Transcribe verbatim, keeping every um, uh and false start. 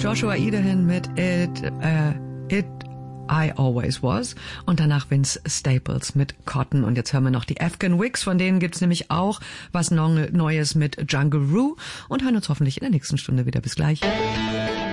Joshua Idahan mit It, äh, It I Always Was und danach Vince Staples mit Cotton. Und jetzt hören wir noch die Afghan Wigs, von denen gibt's nämlich auch was Neues mit Jungle Roo und hören uns hoffentlich in der nächsten Stunde wieder. Bis gleich.